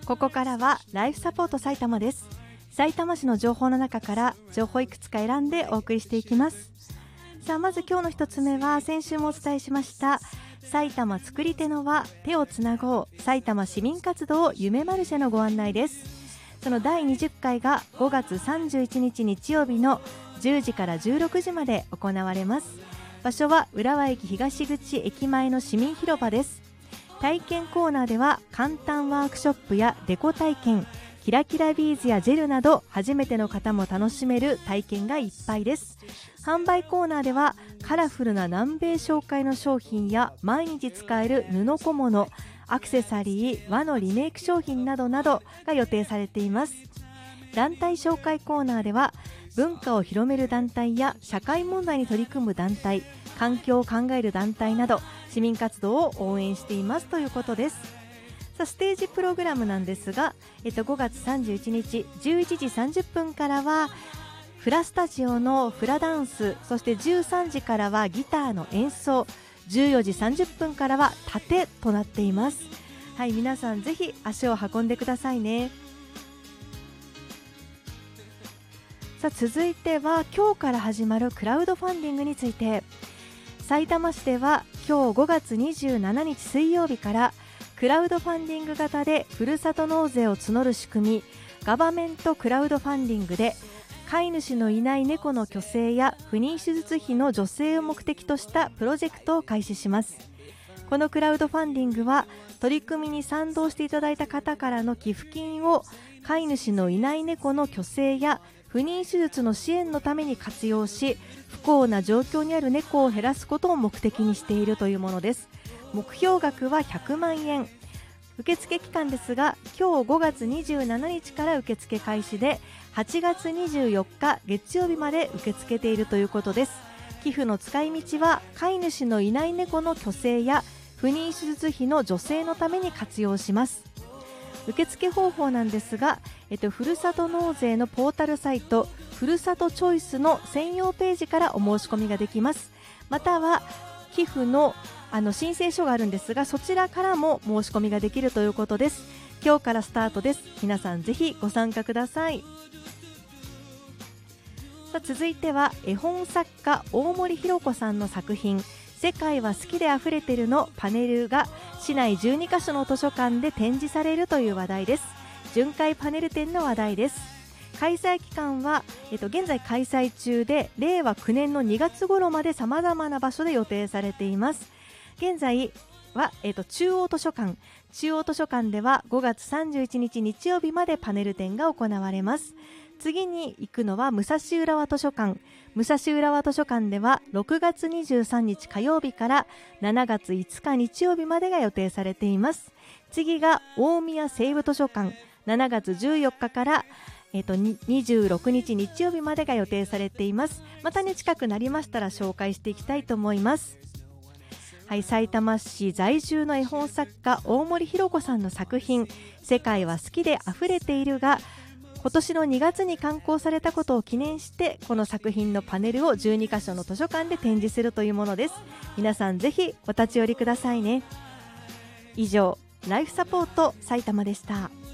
ここからはライフサポート埼玉です。埼玉市の情報の中から情報いくつか選んでお送りしていきます。さあ、まず今日の一つ目は先週もお伝えしました埼玉作り手の輪手をつなごう埼玉市民活動夢マルシェのご案内です。その第20回が5月31日日曜日の10時から16時まで行われます。場所は浦和駅東口駅前の市民広場です。体験コーナーでは簡単ワークショップやデコ体験、キラキラビーズやジェルなど初めての方も楽しめる体験がいっぱいです。販売コーナーではカラフルな南米紹介の商品や毎日使える布小物、アクセサリー、和のリメイク商品などなどが予定されています。団体紹介コーナーでは文化を広める団体や社会問題に取り組む団体、環境を考える団体など市民活動を応援していますということです。さあ、ステージプログラムなんですが、5月31日11時30分からはフラスタジオのフラダンス、そして13時からはギターの演奏、14時30分からは盾となっています。はい、皆さんぜひ足を運んでくださいね。さあ、続いては今日から始まるクラウドファンディングについて。さいたま市では今日5月27日水曜日からクラウドファンディング型でふるさと納税を募る仕組み、ガバメントクラウドファンディングで飼い主のいない猫の去勢や不妊手術費の助成を目的としたプロジェクトを開始します。このクラウドファンディングは取り組みに賛同していただいた方からの寄付金を飼い主のいない猫の去勢や不妊手術の支援のために活用し、不幸な状況にある猫を減らすことを目的にしているというものです。目標額は100万円。受付期間ですが今日5月27日から受付開始で8月24日月曜日まで受け付けているということです。寄付の使い道は飼い主のいない猫の去勢や不妊手術費の助成のために活用します。受付方法なんですが、ふるさと納税のポータルサイトふるさとチョイスの専用ページからお申し込みができます。または寄付の申請書があるんですが、そちらからも申し込みができるということです。今日からスタートです。皆さんぜひご参加ください。さあ、続いては絵本作家大森ひろ子さんの作品世界は好きであふれてるのパネルが市内12カ所の図書館で展示されるという話題です。巡回パネル展の話題です。開催期間は、現在開催中で令和9年の2月頃まで様々な場所で予定されています。現在は、中央図書館では5月31日日曜日までパネル展が行われます。次に行くのは武蔵浦和図書館では6月23日火曜日から7月5日日曜日までが予定されています。次が大宮西部図書館、7月14日から26日日曜日までが予定されています。またね、近くなりましたら紹介していきたいと思います。はい、さいたま市在住の絵本作家大森ひろ子さんの作品世界は好きであふれているが今年の2月に刊行されたことを記念してこの作品のパネルを12カ所の図書館で展示するというものです。皆さんぜひお立ち寄りくださいね。以上、ライフサポート埼玉でした。